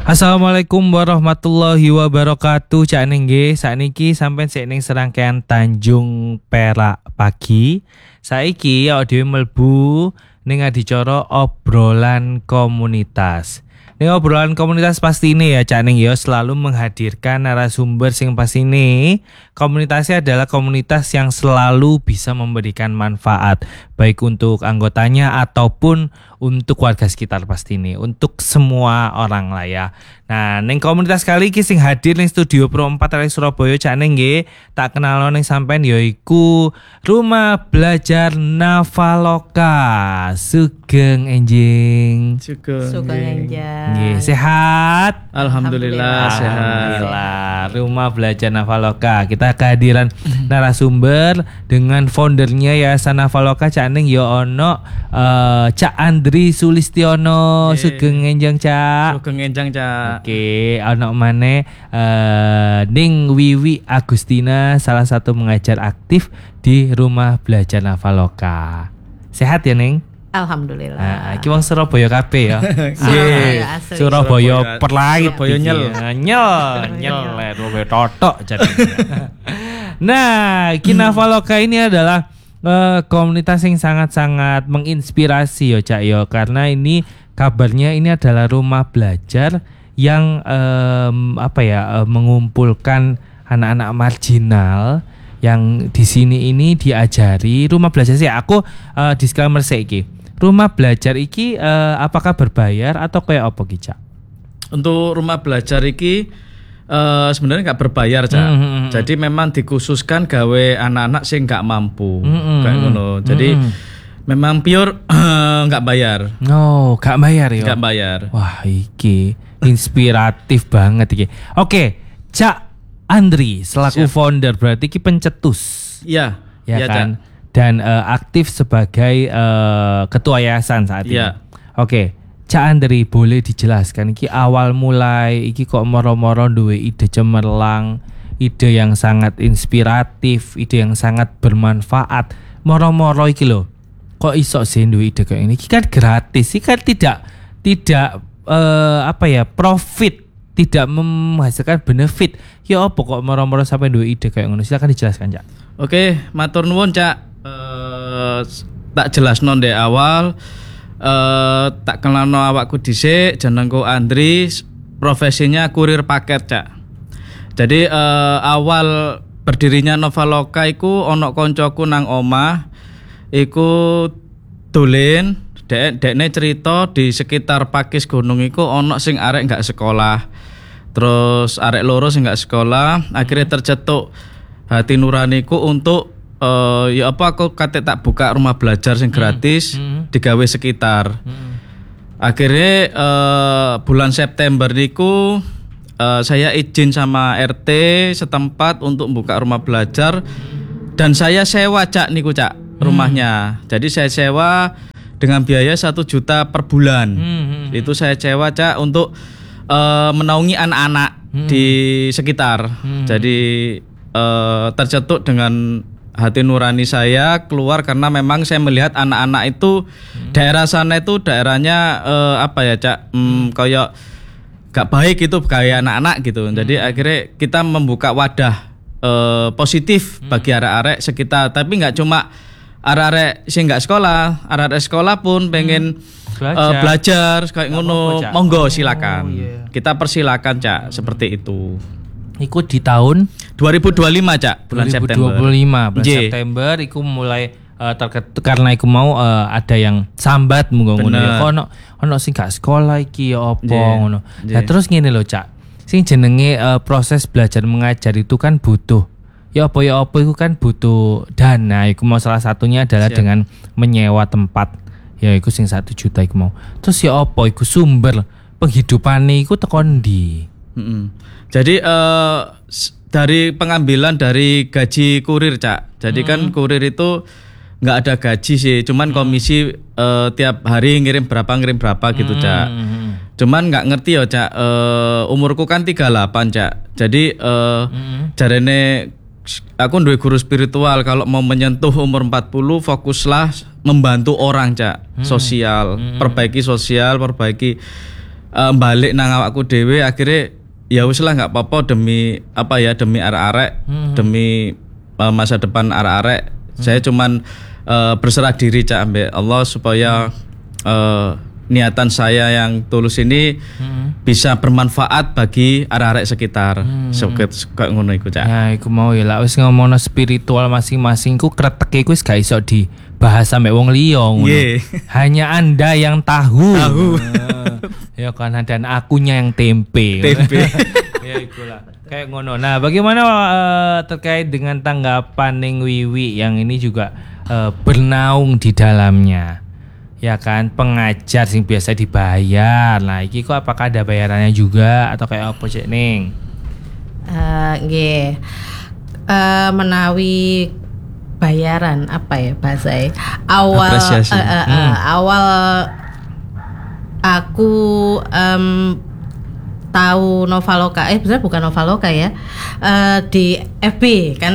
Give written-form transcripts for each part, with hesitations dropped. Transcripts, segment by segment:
Assalamualaikum warahmatullahi wabarakatuh. Cak Nengge, sakniki sampean sik ning serangkaian Tanjung Perak pagi. Saiki dhewe mlebu ning adicara obrolan komunitas. Ning obrolan komunitas pasti ini ya Cak Neng ya selalu menghadirkan narasumber sing pasti ini. Komunitasnya adalah komunitas yang selalu bisa memberikan manfaat baik untuk anggotanya ataupun untuk warga sekitar pasti ini, untuk semua orang lah ya. Nah, ning komunitas kali iki sing hadir ning studio Pro 4 dari Surabaya Cak Neng nggih, tak kenal ning sampean yaiku Rumah Belajar Navaloka. Sugeng enjing. Sugeng enjing. Nggih, sehat? Alhamdulillah sehat. Alhamdulillah. Rumah Belajar Navaloka. Kita kehadiran narasumber dengan foundernya Yayasan Navaloka Cak Neng ya ono Cak Andri Sulistiono. Sugeng enjang Cak. Sugeng enjang Cak. Oke, ono maneh Ning Wiwi Agustina, salah satu mengajar aktif di Rumah Belajar Navaloka. Sehat ya Neng? Alhamdulillah. Nah, iki wong Surabaya kabeh ya. Surabaya perlait. Surabaya nyel totok jadi. Nah, Navaloka ini adalah komunitas yang sangat-sangat menginspirasi ya Cak yo, karena ini kabarnya ini adalah rumah belajar yang mengumpulkan anak-anak marginal yang di sini ini diajari. Rumah belajar sih aku disclaimer iki. Rumah belajar iki apakah berbayar atau kayak apa ki Cak? Untuk rumah belajar iki sebenarnya nggak berbayar Cak. Jadi memang dikhususkan gawe anak-anak sing nggak mampu kayak ngono. Jadi memang pure nggak bayar. Oh, nggak bayar ya? Nggak bayar. Wah, iki inspiratif banget iki. Oke, Cak Andri selaku founder berarti iki pencetus. Iya. Ya ya, kan? Cak. Dan aktif sebagai ketua yayasan saat ini. Iya. Oke, Cak Andri boleh dijelaskan iki awal mulai iki kok moro-moro duwe ide cemerlang, ide yang sangat inspiratif, ide yang sangat bermanfaat. Moro-moro iki lho. Kok iso sih duwe ide kayak ini? Iki kan gratis, iki kan tidak profit, tidak menghasilkan benefit. Ya apa kok moro-moro sampai duwe ide kayak ngono? Silakan dijelaskan, Cak. Oke, matur nuwun Cak. Tak jelasno ndek awal. Tak kenalno awakku dhisik, jenengku Andri, profesinya kurir paket Cak. Jadi awal berdirinya Navaloka iku ono koncoku nang omah iku dolen, dekne cerita di sekitar Pakis Gunung iku ono sing arek enggak sekolah. Terus arek loro sing enggak sekolah, akhirnya tercetuk hati nuraniku untuk aku kate tak buka rumah belajar sing gratis digawe sekitar. Akhirnya bulan September niku saya izin sama RT setempat untuk buka rumah belajar dan saya sewa Cak niku Cak rumahnya. Jadi saya sewa dengan biaya 1 juta per bulan. Itu saya sewa Cak untuk menaungi anak-anak di sekitar. Jadi tercetuk dengan hati nurani saya keluar karena memang saya melihat anak-anak itu daerah sana itu daerahnya Cak kayak gak baik itu kayak anak-anak gitu. Jadi akhirnya kita membuka wadah positif bagi arek-arek sekitar. Tapi nggak cuma arek-arek sing nggak sekolah, arek-arek sekolah pun pengen belajar kayak ngono. Monggo silakan. Kita persilakan Cak seperti itu. Ikut di tahun 2025 Cak, bulan 2025 bulan September iku mulai karena iku mau ada yang sambat ngono ya. Ono sing gak sekolah iki ya apa ngono. Nah terus ngene lho Cak. Sing jenenge proses belajar mengajar itu kan butuh ya apa iku kan butuh dana. Iku mau salah satunya adalah dengan menyewa tempat. Ya iku sing 1 juta iku mau. Terus ya apa iku sumber penghidupane iku teko ndi? Jadi dari pengambilan dari gaji kurir Cak. Jadi kan kurir itu nggak ada gaji sih, cuman komisi tiap hari ngirim berapa gitu Cak. Cuman nggak ngerti ya Cak, umurku kan 38 Cak. Jadi jarene aku duwe guru spiritual kalau mau menyentuh umur 40 fokuslah membantu orang Cak, sosial, perbaiki balik nang awakku dhewe akhirnya ya wis lah nggak apa-apa demi apa ya demi arek-arek demi masa depan arek-arek saya cuman berserah diri Cak ambek Allah supaya niatan saya yang tulus ini bisa bermanfaat bagi arek-arek sekitar. Kayak ngono iku Cak. Ya iku mau ya lah wis ngomongno spiritual masing-masing ku kreteke ku wis gak iso dibahas sampe wong liya ngono. Hanya Anda yang tahu. Ya kan dan akunya yang tempe. Ya ikulah. Kayak ngono. Nah, bagaimana terkait dengan tanggapan Ning Wiwi yang ini juga bernaung di dalamnya? Ya kan, pengajar sing biasa dibayar. Nah, iki kok apakah ada bayarannya juga atau kayak apa Cek Ning? Nggih. Menawi bayaran apa ya bahasa awal awal aku tahu Novaloka sebenarnya bukan Novaloka ya, di FB kan.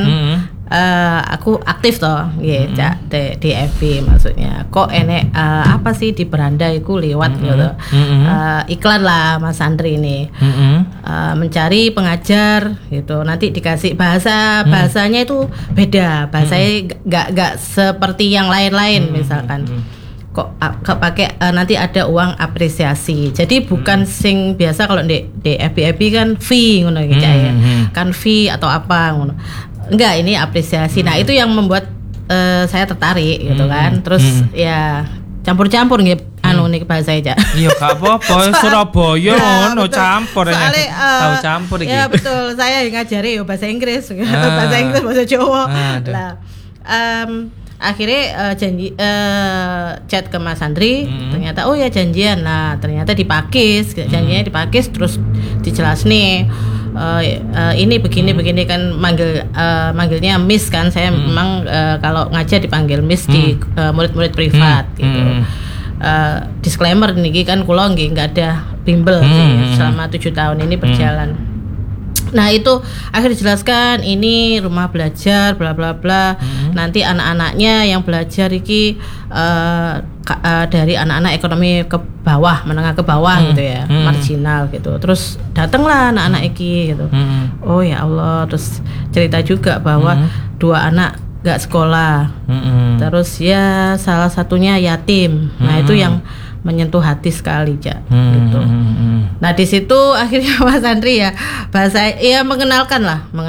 Aku aktif toh nggih Cak di FB maksudnya kok enek apa sih di beranda iku lewat gitu. Iklan lah Mas Andri ini. Mencari pengajar gitu. Nanti dikasih bahasanya itu beda. Bahasanya enggak seperti yang lain-lain misalkan. Kok pakai nanti ada uang apresiasi. Jadi bukan sing biasa kalau di FB kan fee ngono iki Cak ya. Kan fee atau apa ngono. Enggak, ini apresiasi. Nah, itu yang membuat saya tertarik gitu kan. Terus ya campur-campur nggih anu nih bahasa Cak. Iya, gak apa-apa. Surabaya ngono campur ya. Tahu campur iki. Ya betul. Saya ngajari yo bahasa Inggris. Bahasa Inggris, bahasa Jawa. Lah akhirnya janji chat ke Mas Andri, ternyata oh ya janjian. Nah, ternyata dipakis, janjinya dipakis terus dijelas nih. Ini begini kan manggilnya Miss kan. Saya memang kalau ngajar dipanggil Miss di murid-murid privat gitu. Disclaimer niki kan kula nggih enggak ada bimbel sih selama 7 tahun ini berjalan. Nah itu akhirnya dijelaskan ini rumah belajar bla bla bla. Nanti anak-anaknya yang belajar iki dari anak-anak ekonomi ke bawah, menengah ke bawah gitu ya, marginal gitu. Terus datanglah anak-anak iki gitu. Oh ya Allah, terus cerita juga bahwa 2 anak gak sekolah. Terus ya salah satunya yatim. Nah itu yang menyentuh hati sekali Cak gitu. Nah di situ akhirnya Mas Andri ya bahasa ya mengenalkan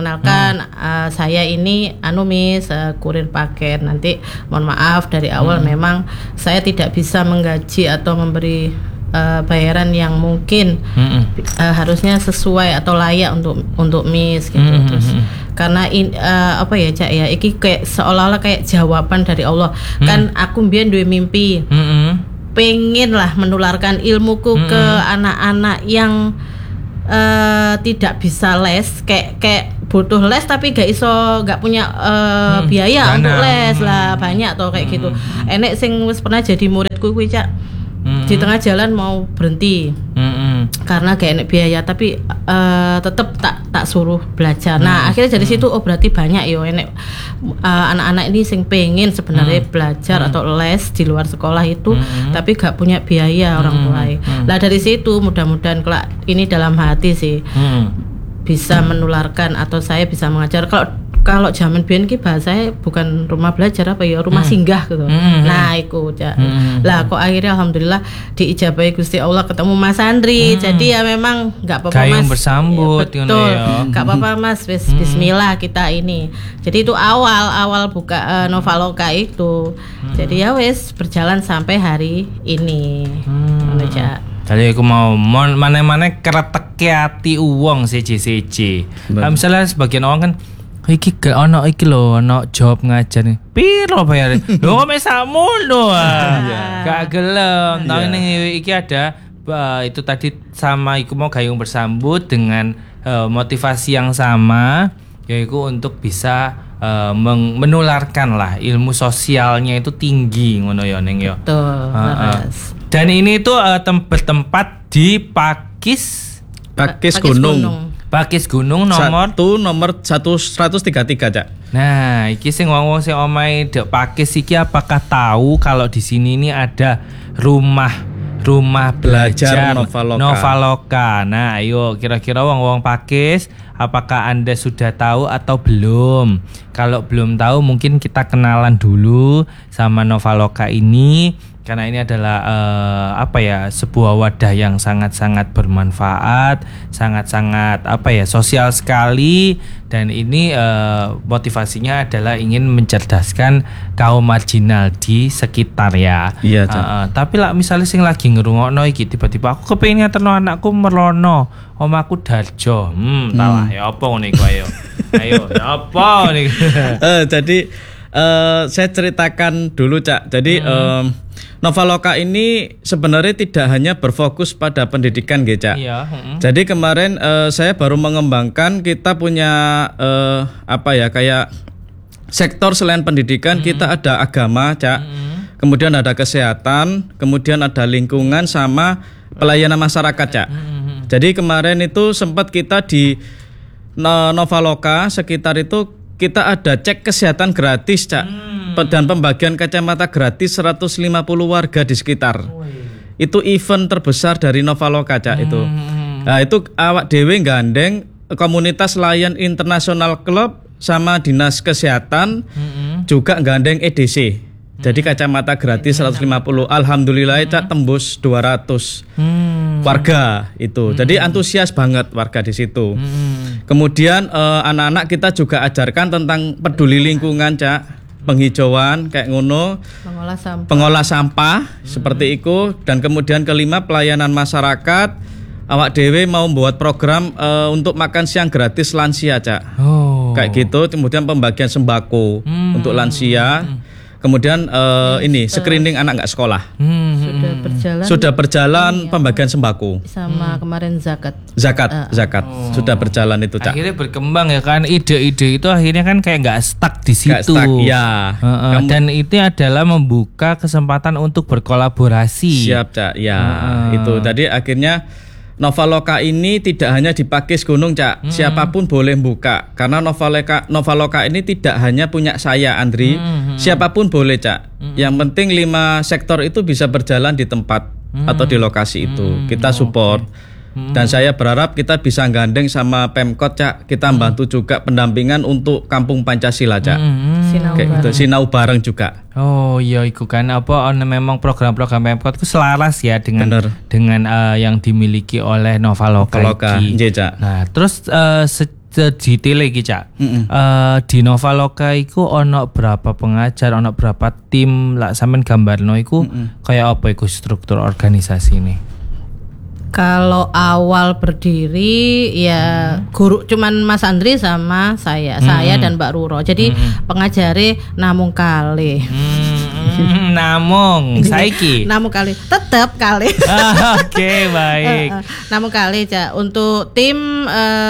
saya ini Miss kurir paket. Nanti mohon maaf dari awal memang saya tidak bisa menggaji atau memberi bayaran yang mungkin harusnya sesuai atau layak untuk Miss gitu. Terus karena apa ya Cak ya iki kayak seolah-olah kayak jawaban dari Allah. Kan aku mbiyen duwe mimpi. Pengen lah menularkan ilmuku ke anak-anak yang tidak bisa les, kayak butuh les tapi gak punya biaya untuk les lah banyak tuh kayak gitu. Enek sing wis pernah jadi muridku kuwi Cak. Di tengah jalan mau berhenti karena gak enek biaya tapi tetep tak suruh belajar. Nah akhirnya dari situ oh berarti banyak yo enek anak-anak ini sing pengen sebenarnya belajar atau les di luar sekolah itu tapi gak punya biaya orang tua. Lah dari situ mudah-mudahan kelak ini dalam hati sih bisa menularkan atau saya bisa mengajar. Kalau zaman biyen ki bahasanya bukan rumah belajar apa ya rumah singgah gitu. Nah, iku Cak. Lah kok akhirnya alhamdulillah diijabahi Gusti Allah ketemu Mas Andri. Jadi ya memang enggak apa-apa Mas. Kayung bersambut ya, betul. Enggak apa-apa Mas. Bismillah kita ini. Jadi itu awal buka Novaloka itu. Jadi ya wes berjalan sampai hari ini. Ngono Cak. Jadi aku mau mana-mana kereteke ati uwong siji-siji. Misalnya sebagian orang kan iki ono iki lho ono job ngajar nih. Piro bayare? Lho mek sakmono. Gak gelem. Tahun ini iki ada itu tadi sama iku mau gayung bersambut dengan motivasi yang sama yaitu untuk bisa menularkan lah ilmu sosialnya itu tinggi ngono ya Ning ya. Betul. Dan ini tuh tempat di Pakis Gunung. Pakis Gunung nomor 133 Cak. Nah, iki sing wong-wong sing omahe Dek Pakis iki apakah tahu kalau di sini ini ada rumah Rumah Belajar Novaloka. Novaloka. Nah, ayo kira-kira wong-wong Pakis, apakah Anda sudah tahu atau belum? Kalau belum tahu mungkin kita kenalan dulu sama Novaloka ini. Karena ini adalah sebuah wadah yang sangat-sangat bermanfaat, sangat-sangat sosial sekali, dan ini motivasinya adalah ingin mencerdaskan kaum marginal di sekitar ya. Iya, tapi lah misalnya sing lagi ngerungokno iki tiba-tiba aku kepengin ngeterno anakku merono, omaku darjo. Talah ya apa ngono iku ayo. Ayo, ya apa nih? Jadi saya ceritakan dulu, Cak. Jadi Novaloka ini sebenarnya tidak hanya berfokus pada pendidikan, Cak. Iya. Jadi kemarin saya baru mengembangkan, kita punya kayak sektor selain pendidikan, kita ada agama, Cak. Kemudian ada kesehatan, kemudian ada lingkungan sama pelayanan masyarakat, Cak. Jadi kemarin itu sempat kita di Novaloka sekitar itu kita ada cek kesehatan gratis, Cak. Dan pembagian kacamata gratis 150 warga di sekitar. Itu event terbesar dari Novaloka, Cak, itu. Nah, itu awak dhewe gandeng komunitas layan internasional club sama dinas kesehatan, juga gandeng EDC. Jadi kacamata gratis 150. Alhamdulillah, Cak, tembus 200 warga itu. Jadi antusias banget warga di situ. Kemudian anak-anak kita juga ajarkan tentang peduli lingkungan, Cak. Penghijauan kayak ngono, pengolah sampah seperti itu. Dan kemudian kelima, pelayanan masyarakat. Awak dewe mau buat program untuk makan siang gratis lansia, Cak. Kayak gitu. Kemudian pembagian sembako untuk lansia. Kemudian ini screening anak nggak sekolah. Sudah berjalan pembagian sembako. Sama kemarin zakat. Zakat sudah berjalan itu, Cak. Akhirnya berkembang ya kan, ide-ide itu akhirnya kan kayak nggak stuck di situ. Nggak stuck, ya. Dan itu adalah membuka kesempatan untuk berkolaborasi. Siap, Cak. Ya, itu. Jadi akhirnya Novaloka ini tidak hanya di Pakis Gunung, Cak. Siapapun boleh buka. Karena Novaloka ini tidak hanya punya saya, Andri. Siapapun boleh, Cak. Yang penting 5 sektor itu bisa berjalan di tempat atau di lokasi itu. Kita support. Dan saya berharap kita bisa gandeng sama Pemkot, Cak. Kita bantu juga pendampingan untuk Kampung Pancasila, Cak. Kayak gitu, sinau bareng juga. Oh iya, itu kan memang program-program Pemkot itu selaras ya dengan yang dimiliki oleh Novaloka. Cak. Nah, terus sedetail lagi, Cak. Di Novaloka iku ono berapa pengajar, ono berapa tim, lah sampean gambarno iku kayak apa iku struktur organisasi ini? Kalau awal berdiri ya guru cuman Mas Andri sama saya dan Mbak Ruro. Jadi pengajari namung kali. Namung saiki. Namung kali, tetap kali. Oke, baik. Namung kali, Cak. Untuk tim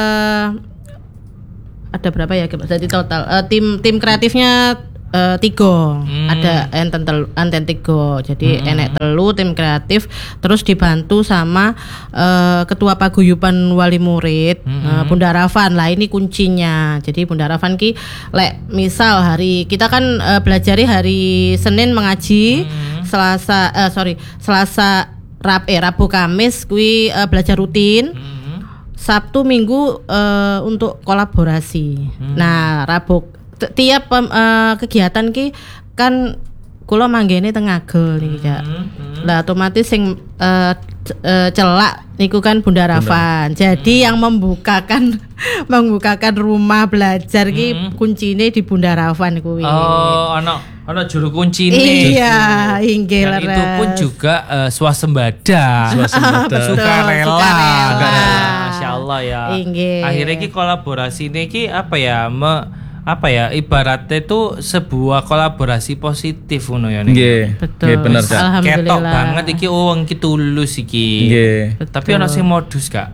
ada berapa ya? Jadi total tim kreatifnya 3 ada enten 3, jadi enek telu tim kreatif, terus dibantu sama ketua paguyuban wali murid Bunda Rafan lah, ini kuncinya. Jadi Bunda Rafan ki misal hari kita kan belajari hari Senin mengaji, Rabu Kamis kui belajar rutin, Sabtu Minggu untuk kolaborasi. Nah, Rabu tiap kegiatan ki kan kula manggene teng Ngagel niki, Cak. Lah otomatis sing celak niku kan Bunda Rafan. Jadi yang membukakan rumah belajar ki kuncine di Bunda Rafan kuwi. Oh, ana juru kuncine. Iya, inggih leres. Itu pun juga swasembada. Sukarela. Masyaallah ya. Inggih. Akhirnya ki kolaborasi niki ibaratnya itu sebuah kolaborasi positif ngono ya nih. Betul. Bener, Cak. Alhamdulillah. Ketok banget iki wong iki tulus iki. Tapi ana sing modus, Kak.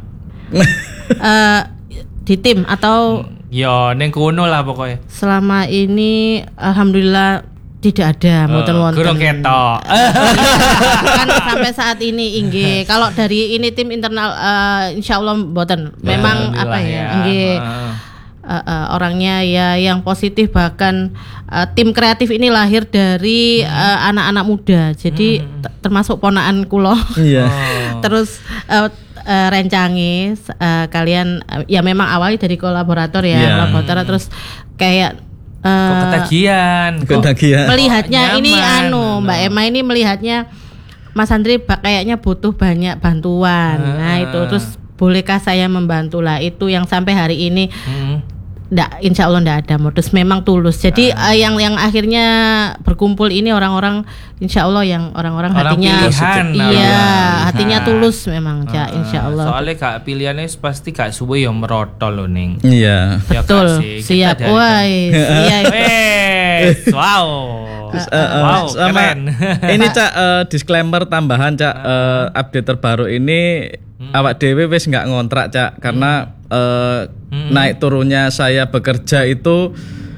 Di tim atau ya ning kono lah pokoknya. Selama ini alhamdulillah tidak ada wonten. Guru ketok. Kan sampai saat ini inggih. Kalau dari ini tim internal insyaallah mboten. Memang apa ya? Inggih. orangnya ya yang positif, bahkan tim kreatif ini lahir dari anak-anak muda. Jadi termasuk ponaan kulo. Iya. Terus rencangi kalian ya memang awalnya dari kolaborator ya, Iya. kolaborator terus kayak Kok ketagihan. melihatnya nyaman. ini Mbak Emma ini melihatnya Mas Andri kayaknya butuh banyak bantuan. Nah itu terus bolehkah saya membantu lah, itu yang sampai hari ini insya Allah ndak ada modus, memang tulus. Jadi yang akhirnya berkumpul ini orang-orang insya Allah yang orang-orang Orang hatinya pilihan, iya pilihan. hatinya tulus memang Cak, insya Allah. Soalnya kak pilihannya pasti kak suwe yang merotol loh ning. Iya. Ya, Kak, Betul, sih. Kita siap. dari- Wah, siap. Wow. Wow, sama keren. ini Cak, disclaimer tambahan Cak, update terbaru ini awak dewe wis nggak ngontrak Cak, karena naik turunnya saya bekerja itu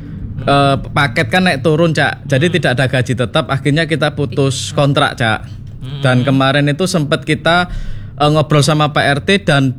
paket kan naik turun Cak, jadi tidak ada gaji tetap, akhirnya kita putus kontrak Cak. Dan kemarin itu sempat kita ngobrol sama Pak RT dan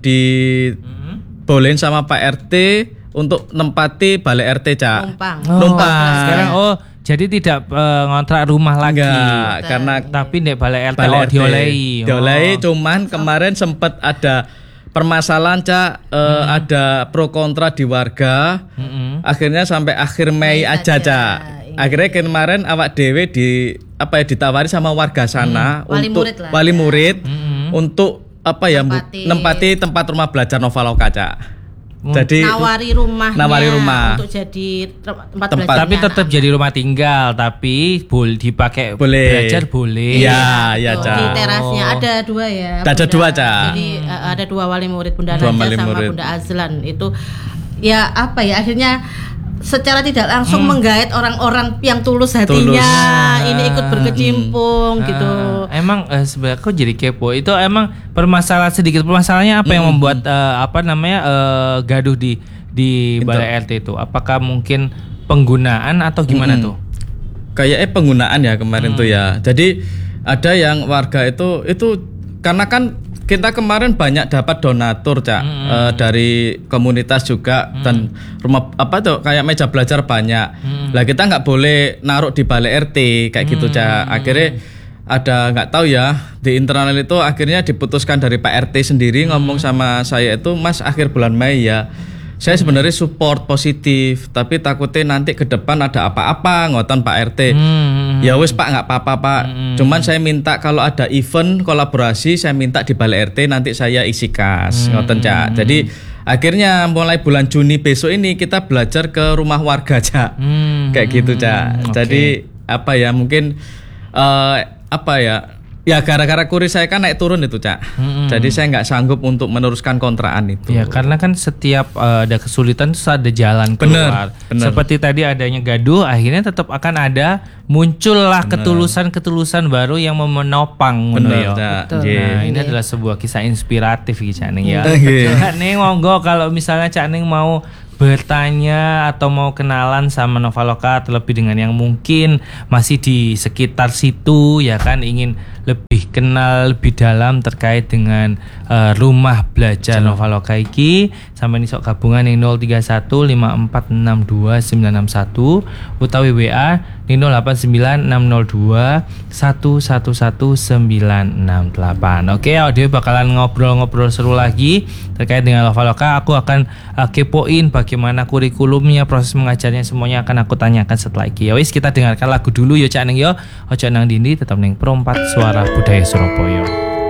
dibolehin sama Pak RT untuk nempati balai RT Cak. Numpang. Sekarang jadi tidak ngontrak rumah lagi. Enggak, karena Tapi ndek balai RT balai RT diolehi. diolehi, cuman kemarin sempat ada permasalahan Cak, ada pro kontra di warga. Akhirnya sampai akhir Mei aja Cak. Akhirnya kemarin awak dewe ditawari sama warga sana Wali untuk murid lah. wali murid untuk nempati tempat rumah belajar Novaloka Cak. Jadi nawari rumah untuk jadi tempat belajar. Tapi tetap jadi rumah tinggal, tapi dipakai boleh belajar boleh. Iya, iya Cak. Di terasnya ada dua ya. Ada dua, Cak. Jadi ada dua wali murid, Bunda Dua Naja wali sama murid. Bunda Azlan. Itu ya apa ya, akhirnya secara tidak langsung menggait orang-orang yang tulus hatinya ini ikut berkecimpung gitu. Emang sebenarnya kok jadi kepo itu emang permasalahannya apa yang membuat gaduh di balai RT itu? Apakah mungkin penggunaan atau gimana tuh? Kayaknya penggunaan ya kemarin tuh ya. Jadi ada yang warga itu karena kan kita kemarin banyak dapat donatur Cak, dari komunitas juga dan rumah kayak meja belajar banyak. Lah kita nggak boleh naruh di balai RT kayak gitu Cak. Akhirnya ada nggak tahu ya di internal itu akhirnya diputuskan dari Pak RT sendiri ngomong sama saya itu, Mas akhir bulan Mei ya. Saya sebenarnya support positif, tapi takutnya nanti ke depan ada apa-apa ngotot Pak RT. Ya wis Pak, nggak apa-apa Pak. Cuman saya minta kalau ada event kolaborasi, saya minta di balai RT nanti saya isi kas ngotot Cak. Jadi akhirnya mulai bulan Juni besok ini kita belajar ke rumah warga Cak. Kayak gitu Cak. Jadi mungkin ya gara-gara kurir saya kan naik turun itu Cak. Jadi saya nggak sanggup untuk meneruskan kontrakan itu. Ya karena kan setiap ada kesulitan terus ada jalan keluar. Bener. Seperti tadi adanya gaduh, akhirnya tetap akan ada muncullah ketulusan baru yang menopang. Bener, ngono ya. Cak. Nah, ini adalah sebuah kisah inspiratif Cak Ning ya. Nggih. Cak Ning monggo kalau misalnya Cak Ning mau bertanya atau mau kenalan sama Novaloka terlebih dengan yang mungkin masih di sekitar situ ya kan, ingin lebih kenal lebih dalam terkait dengan rumah belajar Novaloka iki, sampai sok gabungan yang 0315462961 utawi WA 089602111968. Oke, audio bakalan ngobrol-ngobrol seru lagi terkait dengan Novaloka. Aku akan kepoin bagaimana kurikulumnya, proses mengajarnya, semuanya akan aku tanyakan setelah ini. Ya wis, kita dengarkan lagu dulu yo Cak Ning yo. Ojo nang dindi, tetap ning Pro 4 Suara Budaya Surabaya.